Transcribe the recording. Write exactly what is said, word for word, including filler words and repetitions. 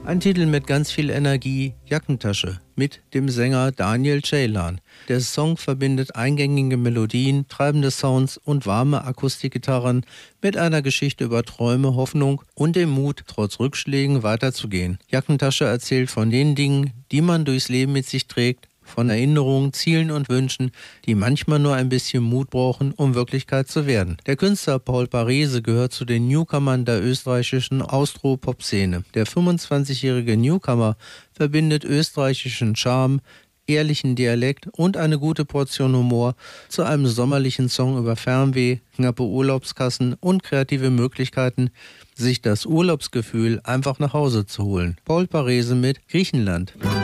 Ein Titel mit ganz viel Energie, Jackentasche, mit dem Sänger Daniel Ceylan. Der Song verbindet eingängige Melodien, treibende Sounds und warme Akustikgitarren mit einer Geschichte über Träume, Hoffnung und dem Mut, trotz Rückschlägen weiterzugehen. Jackentasche erzählt von den Dingen, die man durchs Leben mit sich trägt, von Erinnerungen, Zielen und Wünschen, die manchmal nur ein bisschen Mut brauchen, um Wirklichkeit zu werden. Der Künstler Paul Parise gehört zu den Newcomern der österreichischen Austro-Pop-Szene. Der fünfundzwanzigjährige Newcomer verbindet österreichischen Charme, ehrlichen Dialekt und eine gute Portion Humor zu einem sommerlichen Song über Fernweh, knappe Urlaubskassen und kreative Möglichkeiten, sich das Urlaubsgefühl einfach nach Hause zu holen. Paul Parise mit Griechenland.